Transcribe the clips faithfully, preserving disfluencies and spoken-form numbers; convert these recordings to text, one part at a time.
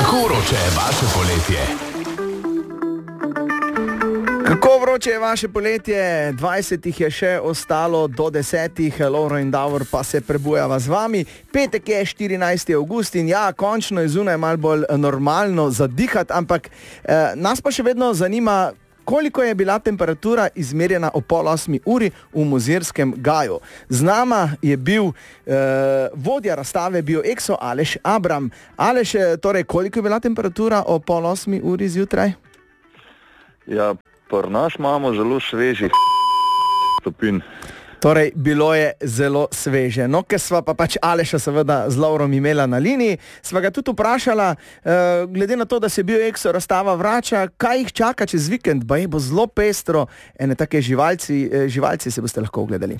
Kako vroče je vaše poletje? Kako vroče je vaše poletje? dvajsetih je še ostalo do desetih, Lovro in Davor pa se prebujava z vami. Petek je štirinajsti avgust in ja, končno je zunaj malo bolj normalno zadihati, ampak eh, nas pa še vedno zanima, koliko je bila temperatura izmerjena o pol osmi uri v Mozirskem gaju. Z nama je bil eh, vodja razstave BioExo Aleš Abram. Aleš, torej, koliko je bila temperatura o pol osmi uri zjutraj? Ja, pri nas imamo zelo svežih stopinj. Torej, bilo je zelo sveže. No, ker sva pa pač Aleša seveda z Lovrom imela na liniji, sva ga tudi vprašala, uh, glede na to, da se BioExo razstava vrača, kaj jih čaka čez vikend, ba je bo zelo pestro, ene take živalci, eh, živalci se boste lahko ogledali.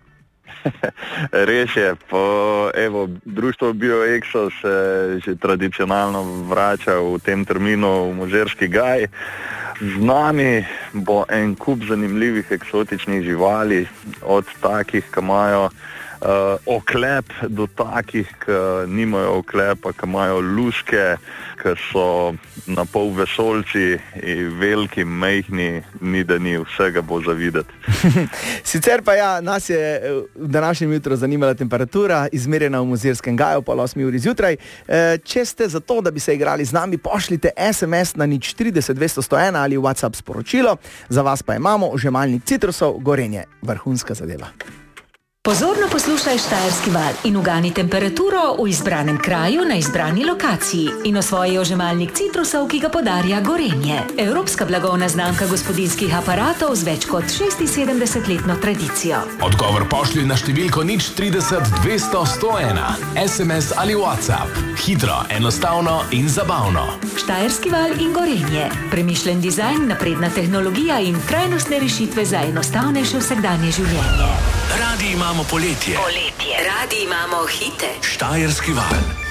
Res je, po, evo, društvo BioExo se že tradicionalno vrača v tem terminu v Mozirski gaj. Z nami bo en kup zanimljivih eksotičnih živali, od takih, ki imajo uh, oklep, do takih, ki nimajo oklepa, ki imajo luske, ki so na pol vesoljci, veliki, majhni, ni da ni, vsega bo za videti. Sicer pa ja, nas je v današnjem jutru zanimala temperatura, izmerjena v Mozirskem gaju, pol osmi uri zjutraj. E, če ste za to, da bi se igrali z nami, pošljite es em es na nič trideset dvesto sto ena ali WhatsApp sporočilo. Za vas pa imamo ožemalnik citrusov Gorenje. Vrhunska zadeva. Pozorno poslušaj Štajerski val in ugani temperaturo v izbranem kraju na izbrani lokaciji in osvoji ožemalnik citrusov, ki ga podarja Gorenje. Evropska blagovna znamka gospodinjskih aparatov z več kot šestinsedemdesetletno tradicijo. Odgovor pošlji na številko nič trideset dvesto sto ena. es em es ali WhatsApp. Hitro, enostavno in zabavno. Štajerski val in Gorenje. Premišljen dizajn, napredna tehnologija in trajnostne rešitve za enostavnejše vsakdanje življenje. Radi imamo poletje. Poletje. Radi imamo hite. Štajerski val.